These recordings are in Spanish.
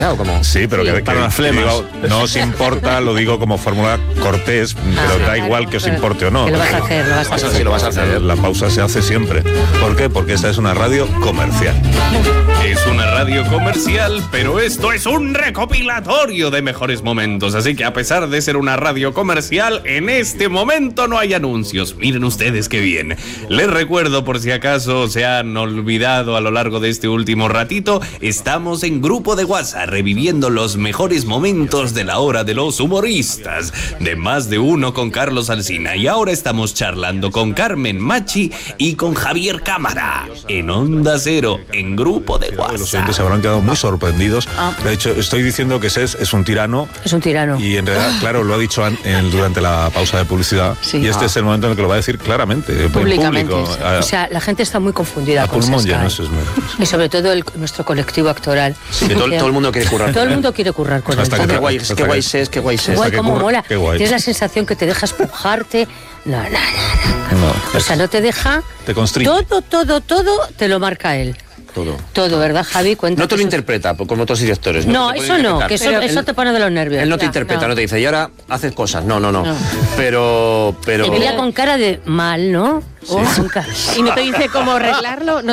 Como... Sí, pero que para las flemas. Digo, no os importa, lo digo como fórmula cortés, pero da igual que os importe o no. Que lo vas a hacer, lo vas a hacer. Sí, lo vas a hacer. La pausa se hace siempre. ¿Por qué? Porque esta es una radio comercial. Es una radio comercial, pero esto es un recopilatorio de mejores momentos. Así que a pesar de ser una radio comercial, en este momento no hay anuncios. Miren ustedes qué bien. Les recuerdo, por si acaso se han olvidado a lo largo de este último ratito, estamos en grupo de WhatsApp reviviendo los mejores momentos de la hora de los humoristas, de Más de Uno con Carlos Alsina. Y ahora estamos charlando con Carmen Machi y con Javier Cámara en Onda Cero, en grupo de WhatsApp. Los oyentes se habrán quedado muy sorprendidos. De hecho, estoy diciendo que Ses es un tirano. Es un tirano. Y en realidad, claro, lo ha dicho durante la pausa de publicidad. Sí. Y este es el momento en el que lo va a decir claramente, públicamente. en público. O sea, la gente está muy confundida A con pulmón Sky. lleno, eso es muy... Y sobre todo nuestro colectivo actoral. Sí, que todo el mundo quiere currar. Todo el mundo quiere currar con Hasta él. que- Qué guay es. Guay, cómo mola. Qué guay. Tienes la sensación que te dejas pujarte. No. No, O sea, no te deja... te constriñe. Todo te lo marca él. Todo, ¿verdad, Javi? Cuenta. No te lo interpreta, como otros directores. No, te puede eso no, interpretar. que Pero eso te pone de los nervios. Él no te Ya, interpreta, no te dice, y ahora haces cosas. No. Pero... Te mira con cara de mal, ¿no? Y no te dice cómo arreglarlo,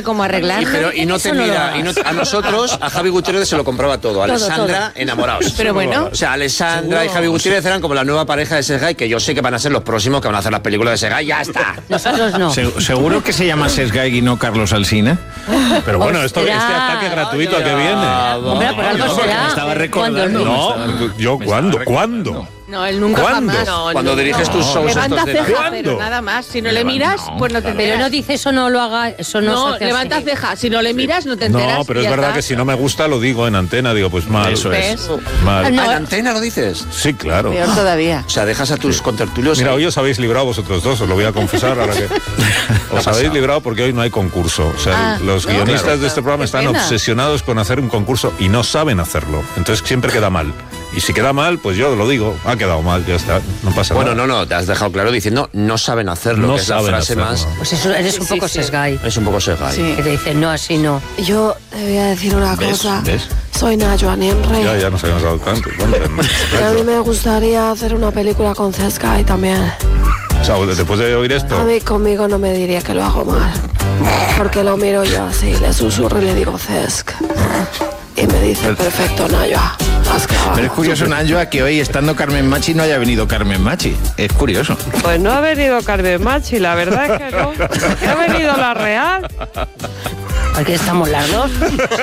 Y no te Eso no mira, lo hagas. a nosotros, a Javi Gutiérrez se lo compraba todo. A Todo, Alessandra, enamorados. Pero bueno. O sea, Alessandra y Javi Gutiérrez eran como la nueva pareja de Sergay, que yo sé que van a ser los próximos que van a hacer las películas de Sergay. ¡Ya está! Nosotros no. ¿Seguro que se llama Sesgay y no Carlos Alsina? Pero bueno, este Ostras. ataque gratuito a que viene. Hombre, por algo será. estaba recordando. Cuando- No, yo, ¿cuándo? No, él nunca ¿Cuándo? jamás. No, Cuando diriges tus shows Levanta estos de ceja, Navidad. pero nada más. Si no le miras, pues no te enteras. Pero no dice eso, no lo haga, eso no, No, se hace levanta así. ceja. Si no le miras, no te enteras. No, pero y es ya verdad está. que si no me gusta lo digo en antena, digo, pues mal. Eso es. Mal. No. ¿En antena lo dices? Sí, claro. Peor todavía. O sea, dejas a tus contertulios... Mira, hoy os habéis librado vosotros dos, os lo voy a confesar ahora que... Os habéis librado porque hoy no hay concurso. O sea, los guionistas claro. de este programa están pena. obsesionados con hacer un concurso y no saben hacerlo. Entonces siempre queda mal. Y si queda mal, pues yo lo digo, ha quedado mal, ya está, no pasa Bueno, nada. no, te has dejado claro diciendo no saben hacerlo, No que es la saben frase hacerlo. más... Pues eso, eres un poco sesgay. Es un poco Sergay. Sí. Que te dice, no, así no. Yo te voy a decir una cosa. ¿Ves? Soy Najwa Nimri. Ya nos habíamos dado tanto. Y a mí me gustaría hacer una película con Sesgay también. O sea, después de oír esto... A mí conmigo no me diría que lo hago mal. Porque lo miro yo así, le susurro y le digo Cesc. Y me dice, perfecto, Najwa. Has clavado. Pero es curioso, Najwa, que hoy, estando Carmen Machi, no haya venido Carmen Machi. Es curioso. Pues no ha venido Carmen Machi, la verdad es que no. Ha venido la Real. Aquí estamos las dos.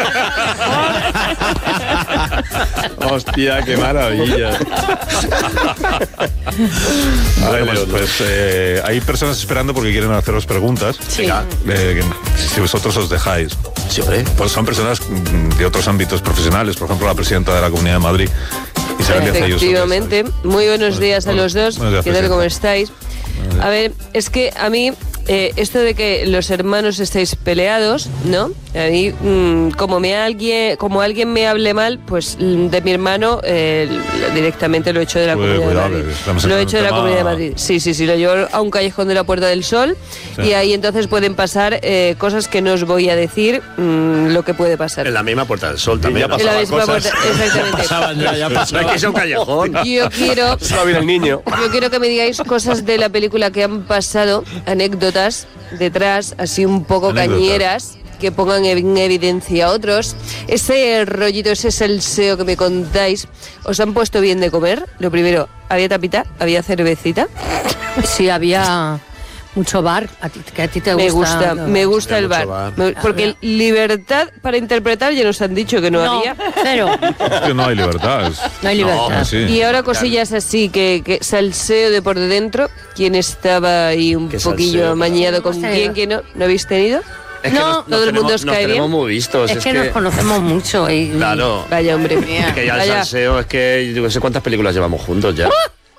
Hostia, qué maravilla. Bueno, pues hay personas esperando porque quieren haceros preguntas. Sí. Si vosotros os dejáis. Sí, hombre. Pues son personas de otros ámbitos profesionales, por ejemplo, la presidenta de la Comunidad de Madrid, Isabel Díaz Ayuso. Efectivamente. Muy buenos días a los dos. Buenos días, ¿Qué tal? presidenta. ¿Cómo estáis? A ver, es que a mí esto de que los hermanos estáis peleados, ¿no? A mí, como alguien me hable mal, pues de mi hermano directamente lo he hecho de la Comunidad cuidado, de Madrid. que estamos Lo en he un hecho de la tema- Comunidad de Madrid. Sí, lo llevo a un callejón de la Puerta del Sol y ahí entonces pueden pasar cosas que no os voy a decir lo que puede pasar. En la misma Puerta del Sol también. En la misma puerta, exactamente. No es que sea un callejón. Yo quiero Va bien el niño. Yo quiero que me digáis cosas de la película que han pasado, anécdotas detrás, así un poco Anécdotas. cañeras, que pongan en evidencia a otros. Ese rollito, ese salseo que me contáis, ¿os han puesto bien de comer? Lo primero, ¿había tapita? ¿Había cervecita? Sí, había mucho bar, que a ti te gusta. Me gusta el mucho bar. bar. Porque libertad para interpretar ya nos han dicho que no había. Cero. Es que no hay libertad. No hay libertad. Sí. Y ahora cosillas así, que salseo de por dentro. ¿Quién estaba ahí un ¿Qué poquillo salseo? amañado con Hemos quién? tenido. ¿No habéis tenido? Es que No, todo el mundo os cae bien. tenemos muy vistos. Es que nos conocemos mucho. Claro. Vaya, hombre. Es que ya el Vaya. salseo, es que yo no sé cuántas películas llevamos juntos ya.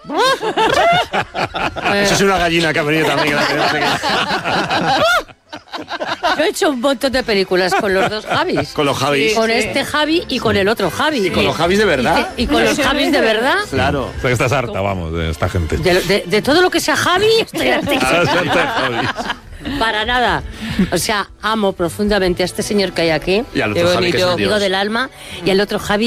Eso es una gallina que ha venido también. que la tenemos aquí. Yo he hecho un montón de películas con los dos Javis. Con los Javis. Con este Javi y con el otro Javi. ¿Y con los Javis de verdad? Y con los Javis de verdad. Claro. O sea, que estás harta, vamos, de esta gente. De todo lo que sea Javi, estoy hartísima. Para nada. O sea, amo profundamente a este señor que hay aquí. Y al Qué otro Javi, que es bonito. un Amigo dios. del alma. Y al otro Javi.